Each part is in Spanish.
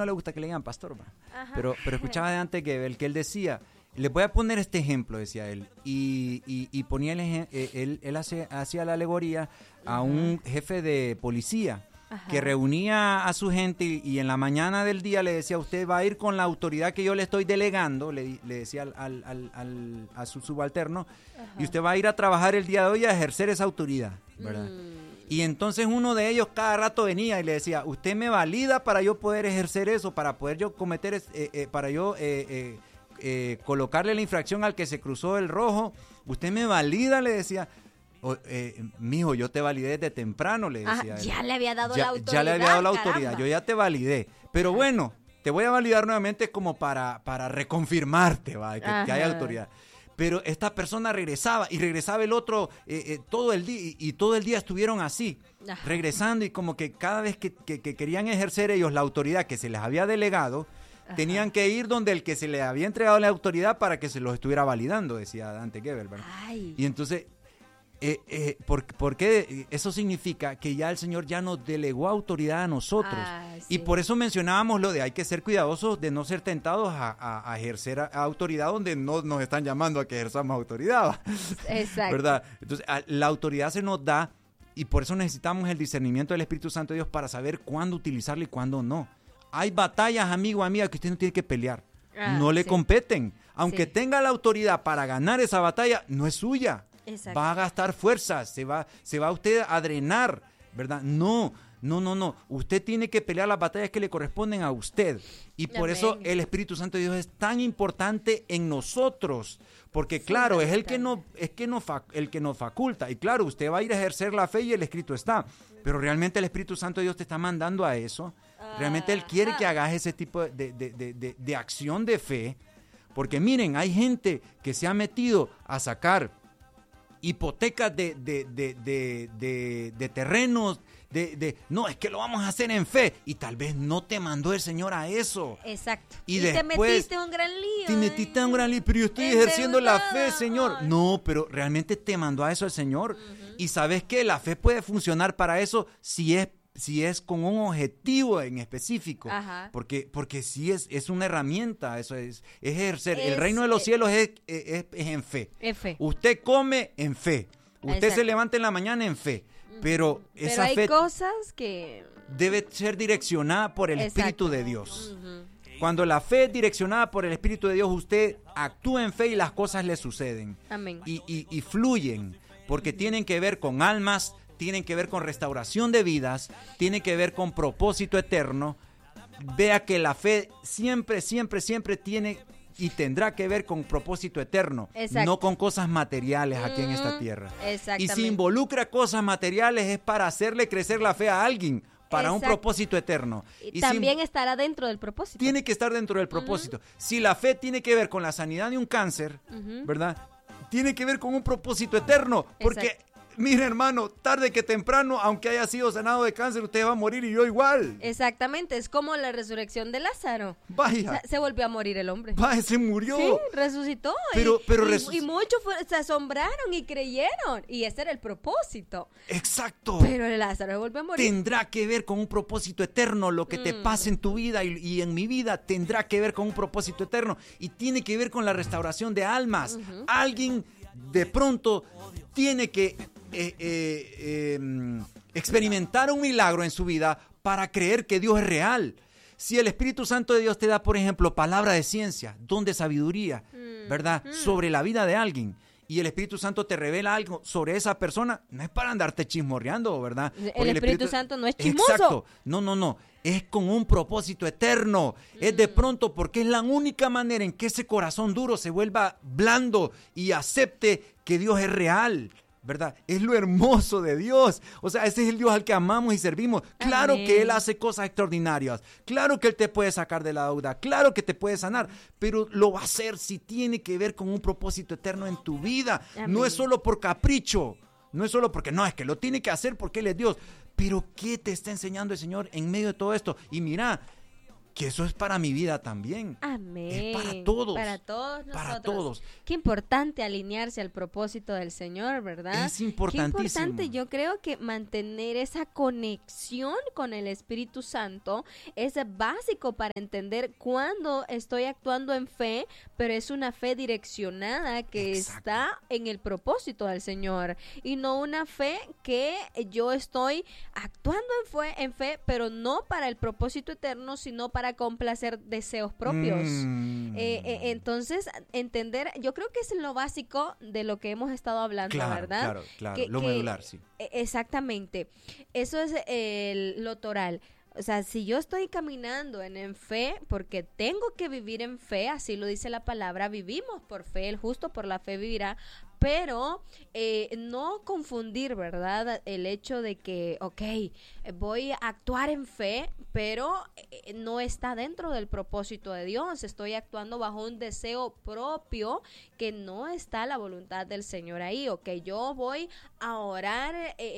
no le gusta que le digan pastor, ¿va? Pero escuchaba de antes que él decía, les voy a poner este ejemplo, decía él, y ponía él hacía la alegoría a un jefe de policía que reunía a su gente y en la mañana del día le decía, usted va a ir con la autoridad que yo le estoy delegando, le decía a su subalterno, y usted va a ir a trabajar el día de hoy a ejercer esa autoridad, ¿verdad? Y entonces uno de ellos cada rato venía y le decía, usted me valida para yo poder ejercer eso, para poder yo cometer, para yo colocarle la infracción al que se cruzó el rojo, usted me valida, le decía. Mijo, yo te validé desde temprano, le decía. Ya le había dado la autoridad. Ya le había dado la autoridad, caramba. yo ya te validé. Pero bueno, te voy a validar nuevamente como para reconfirmarte, ¿va? Que hay autoridad. Pero esta persona regresaba el otro todo el día y todo el día estuvieron así, regresando, y como que cada vez que querían ejercer ellos la autoridad que se les había delegado, tenían que ir donde el que se les había entregado la autoridad para que se los estuviera validando, decía Dante Gebel, ¿verdad? Y entonces, ¿por qué? Eso significa que ya el Señor ya nos delegó autoridad a nosotros. Y por eso mencionábamos lo de hay que ser cuidadosos de no ser tentados a ejercer autoridad donde no nos están llamando a que ejerzamos autoridad. Exacto. ¿Verdad? Entonces, la autoridad se nos da y por eso necesitamos el discernimiento del Espíritu Santo de Dios para saber cuándo utilizarla y cuándo no. Hay batallas, amigo, amiga, que usted no tiene que pelear. No le competen. Aunque tenga la autoridad para ganar esa batalla, no es suya. Exacto. Va a gastar fuerzas, se va usted a drenar, ¿verdad? No. Usted tiene que pelear las batallas que le corresponden a usted. Y por eso el Espíritu Santo de Dios es tan importante en nosotros. Porque claro, es el que nos faculta. Y claro, usted va a ir a ejercer la fe y el escrito está. Pero realmente el Espíritu Santo de Dios te está mandando a eso. Realmente Él quiere que hagas ese tipo de acción de fe. Porque miren, hay gente que se ha metido a sacar hipotecas de terrenos, no, es que lo vamos a hacer en fe, y tal vez no te mandó el Señor a eso. Exacto. Y después, te metiste en un gran lío. Te metiste en un gran lío, pero yo estoy ejerciendo la fe, Señor. No, pero realmente te mandó a eso el Señor. Y sabes que la fe puede funcionar para eso si es con un objetivo en específico, porque sí es una herramienta, eso es ejercer. El reino de los cielos es en fe. Usted come en fe, usted se levanta en la mañana en fe, pero esa hay fe cosas que debe ser direccionada por el Espíritu de Dios. Cuando la fe es direccionada por el Espíritu de Dios, usted actúa en fe y las cosas le suceden. Amén. Y fluyen, porque tienen que ver con almas, tienen que ver con restauración de vidas, tienen que ver con propósito eterno. Vea que la fe siempre tiene y tendrá que ver con propósito eterno, no con cosas materiales aquí en esta tierra. Y si involucra cosas materiales es para hacerle crecer la fe a alguien, para un propósito eterno. Y también estará dentro del propósito. Tiene que estar dentro del propósito. Si la fe tiene que ver con la sanidad de un cáncer, ¿verdad? Tiene que ver con un propósito eterno, porque mire, hermano, tarde que temprano, aunque haya sido sanado de cáncer, usted va a morir y yo igual. Exactamente, es como la resurrección de Lázaro. Vaya. O sea, se volvió a morir el hombre. Vaya, se murió. Sí, resucitó. Y muchos se asombraron y creyeron. Y ese era el propósito. Exacto. Pero Lázaro se volvió a morir. Tendrá que ver con un propósito eterno. Lo que te pase en tu vida y en mi vida tendrá que ver con un propósito eterno. Y tiene que ver con la restauración de almas. Alguien de pronto tiene que experimentar un milagro en su vida para creer que Dios es real. Si el Espíritu Santo de Dios te da, por ejemplo, palabra de ciencia, don de sabiduría, ¿verdad? Sobre la vida de alguien, y el Espíritu Santo te revela algo sobre esa persona, no es para andarte chismorreando, ¿verdad? El Espíritu Santo no es chismoso. Exacto. No. Es con un propósito eterno. Es de pronto porque es la única manera en que ese corazón duro se vuelva blando y acepte que Dios es real, ¿verdad? Es lo hermoso de Dios. O sea, ese es el Dios al que amamos y servimos. Claro que Él hace cosas extraordinarias. Claro que Él te puede sacar de la deuda. Claro que te puede sanar. Pero lo va a hacer si tiene que ver con un propósito eterno en tu vida. Amén. No es solo por capricho. No es solo porque, no, es que lo tiene que hacer porque Él es Dios. Pero ¿qué te está enseñando el Señor en medio de todo esto? Y mira, que eso es para mi vida también. Amén. Es para todos. Para todos nosotros. Para todos. Qué importante alinearse al propósito del Señor, ¿verdad? Es importantísimo. Qué importante, yo creo que mantener esa conexión con el Espíritu Santo es básico para entender cuándo estoy actuando en fe, pero es una fe direccionada que está en el propósito del Señor, y no una fe que yo estoy actuando en fe, pero no para el propósito eterno, sino para complacer deseos propios. Entonces, entender, yo creo que es lo básico de lo que hemos estado hablando, ¿verdad? Claro, lo medular, sí. Exactamente. Eso es lo toral. O sea, si yo estoy caminando en fe, porque tengo que vivir en fe, así lo dice la palabra, vivimos por fe, el justo por la fe vivirá, pero no confundir, ¿verdad? El hecho de que, voy a actuar en fe, pero no está dentro del propósito de Dios. Estoy actuando bajo un deseo propio que no está la voluntad del Señor ahí. Yo voy a orar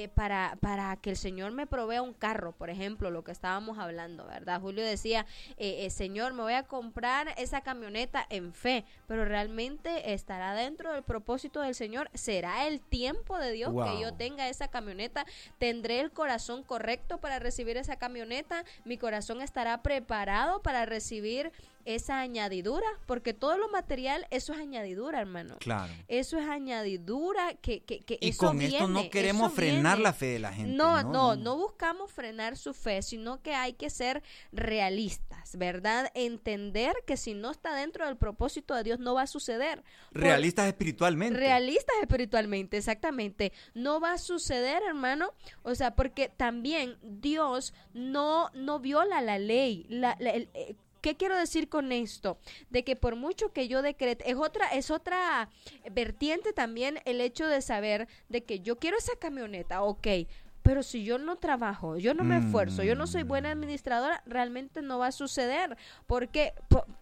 para que el Señor me provea un carro, por ejemplo, lo que estábamos hablando, ¿verdad? Julio decía, Señor, me voy a comprar esa camioneta en fe, pero realmente estará dentro del propósito del Señor. ¿Será el tiempo de Dios que yo tenga esa camioneta? ¿Tendré el corazón correcto para recibir esa camioneta? ¿Mi corazón estará preparado para recibir esa añadidura? Porque todo lo material, eso es añadidura, hermano. Claro. Eso es añadidura que y eso con viene, esto no queremos frenar la fe de la gente. No buscamos frenar su fe, sino que hay que ser realistas, ¿verdad? Entender que si no está dentro del propósito de Dios no va a suceder. Realistas espiritualmente. Realistas espiritualmente, exactamente. No va a suceder, hermano. O sea, porque también Dios no viola la ley. ¿Qué quiero decir con esto? De que por mucho que yo decrete, es otra vertiente también el hecho de saber de que yo quiero esa camioneta, pero si yo no trabajo, yo no me esfuerzo, yo no soy buena administradora, realmente no va a suceder. Porque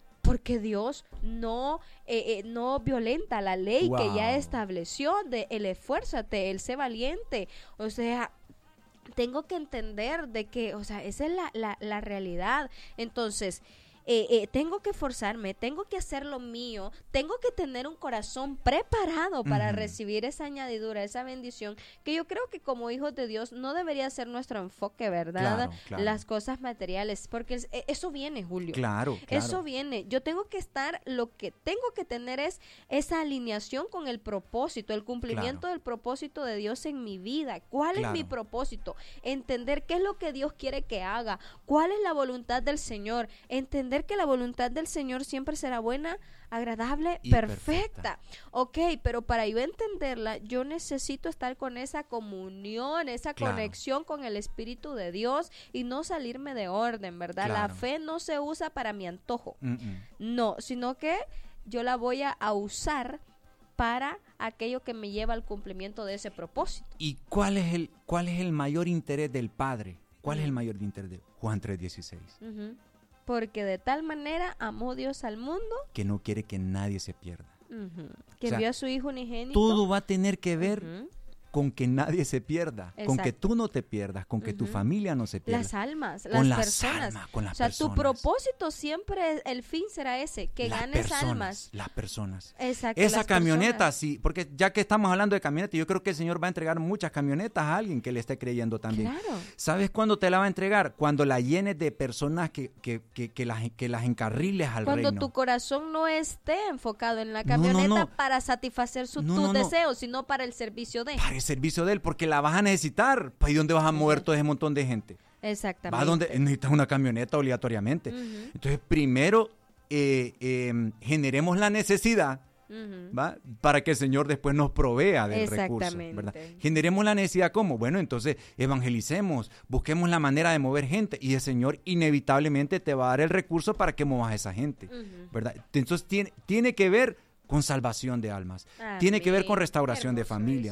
Dios no violenta la ley que ya estableció de el esfuérzate, el sé valiente. O sea, tengo que entender de que, o sea, esa es la realidad. Entonces, tengo que esforzarme, tengo que hacer lo mío, tengo que tener un corazón preparado para recibir esa añadidura, esa bendición, que yo creo que como hijos de Dios no debería ser nuestro enfoque, ¿verdad? Claro. Las cosas materiales, porque eso viene, Julio. Claro. Eso viene. Yo tengo que lo que tengo que tener es esa alineación con el propósito, el cumplimiento del propósito de Dios en mi vida. ¿Cuál es mi propósito? Entender qué es lo que Dios quiere que haga, cuál es la voluntad del Señor, entender que la voluntad del Señor siempre será buena, agradable, y perfecta. Pero para yo entenderla, yo necesito estar con esa comunión, esa conexión con el Espíritu de Dios y no salirme de orden, ¿verdad? La fe no se usa para mi antojo, no, sino que yo la voy a usar para aquello que me lleva al cumplimiento de ese propósito. ¿Y cuál es el mayor interés del Padre? ¿Cuál es el mayor interés de Juan 3:16? Porque de tal manera amó Dios al mundo que no quiere que nadie se pierda. Que envió a su Hijo unigénito. Todo va a tener que ver con que nadie se pierda, con que tú no te pierdas, con que tu familia no se pierda. Las almas, con las personas. Con las o sea, personas. Tu propósito siempre, el fin será ese, que ganes almas. Las personas. Exacto. Esa camioneta, sí, porque ya que estamos hablando de camioneta, yo creo que el Señor va a entregar muchas camionetas a alguien que le esté creyendo también. Claro. ¿Sabes cuándo te la va a entregar? Cuando la llenes de personas que las encarriles al reino. Cuando tu corazón no esté enfocado en la camioneta para satisfacer tus deseos, sino para el servicio de. Para el servicio de Él, porque la vas a necesitar. ¿Y dónde vas a mover todo ese montón de gente? Exactamente. ¿Va donde necesitas una camioneta obligatoriamente? Entonces, primero generemos la necesidad, ¿va? Para que el Señor después nos provea del recurso, ¿verdad? Generemos la necesidad, ¿cómo? Bueno, entonces evangelicemos, busquemos la manera de mover gente y el Señor inevitablemente te va a dar el recurso para que movas a esa gente, ¿verdad? Entonces tiene que ver con salvación de almas, tiene que ver con restauración de familias.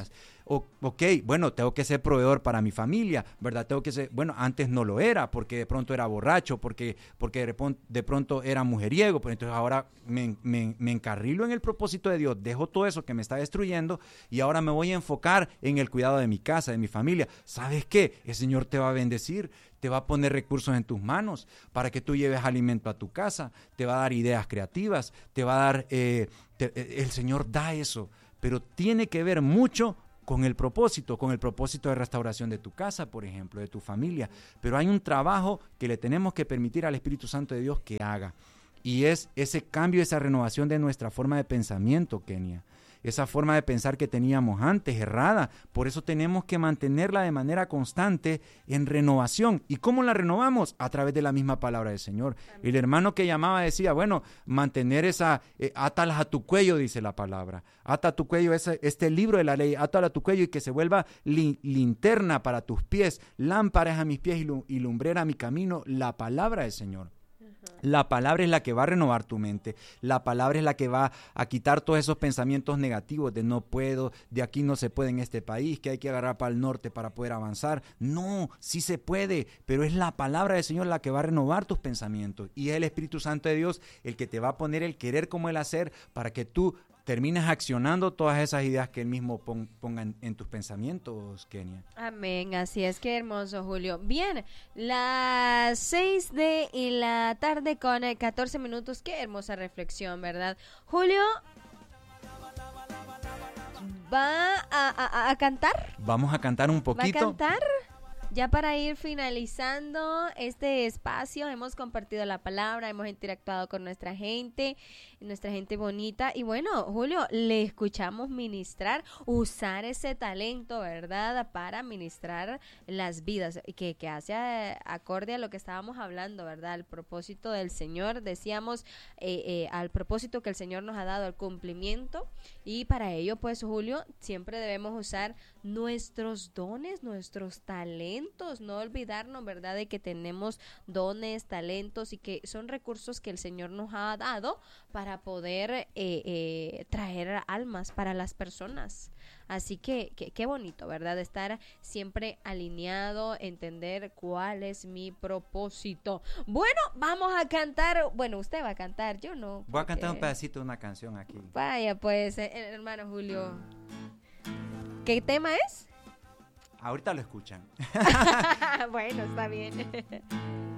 ok, bueno, tengo que ser proveedor para mi familia, ¿verdad? Tengo que ser, bueno, antes no lo era, porque de pronto era borracho, porque de pronto era mujeriego, pero entonces ahora me encarrilo en el propósito de Dios, dejo todo eso que me está destruyendo y ahora me voy a enfocar en el cuidado de mi casa, de mi familia. ¿Sabes qué? El Señor te va a bendecir, te va a poner recursos en tus manos para que tú lleves alimento a tu casa, te va a dar ideas creativas, te va a dar, el Señor da eso, pero tiene que ver mucho con el propósito de restauración de tu casa, por ejemplo, de tu familia. Pero hay un trabajo que le tenemos que permitir al Espíritu Santo de Dios que haga, y es ese cambio, esa renovación de nuestra forma de pensamiento, Kenia. Esa forma de pensar que teníamos antes, errada. Por eso tenemos que mantenerla de manera constante en renovación. ¿Y cómo la renovamos? A través de la misma palabra del Señor. El hermano que llamaba decía, bueno, mantener esa, átalas a tu cuello, dice la palabra. Ata a tu cuello este libro de la ley, átala a tu cuello y que se vuelva linterna para tus pies, lámparas a mis pies y lumbrera a mi camino, la palabra del Señor. La palabra es la que va a renovar tu mente. La palabra es la que va a quitar todos esos pensamientos negativos de no puedo, de aquí no se puede en este país, que hay que agarrar para el norte para poder avanzar. No, sí se puede, pero es la palabra del Señor la que va a renovar tus pensamientos. Y es el Espíritu Santo de Dios el que te va a poner el querer como el hacer para que tú terminas accionando todas esas ideas que Él mismo ponga en tus pensamientos, Kenia. Amén, así es, qué hermoso, Julio. Bien, las 6 de la tarde con 14 minutos, qué hermosa reflexión, ¿verdad? Julio, ¿va a cantar? Vamos a cantar un poquito. ¿Va a cantar? Ya para ir finalizando este espacio, hemos compartido la palabra, hemos interactuado con nuestra gente bonita. Y bueno, Julio, le escuchamos ministrar, usar ese talento, ¿verdad? Para ministrar las vidas, que hace acorde a lo que estábamos hablando, ¿verdad? Al propósito del Señor, decíamos, al propósito que el Señor nos ha dado, al cumplimiento. Y para ello, pues, Julio, siempre debemos usar nuestros dones, nuestros talentos, no olvidarnos, ¿verdad?, de que tenemos dones, talentos y que son recursos que el Señor nos ha dado para poder traer almas para las personas. Así que qué bonito, ¿verdad?, estar siempre alineado, entender cuál es mi propósito. Bueno, vamos a cantar, bueno, usted va a cantar, yo no. Voy a cantar un pedacito de una canción aquí. Vaya, pues, hermano Julio. ¿Qué tema es? Ahorita lo escuchan. Bueno, está bien.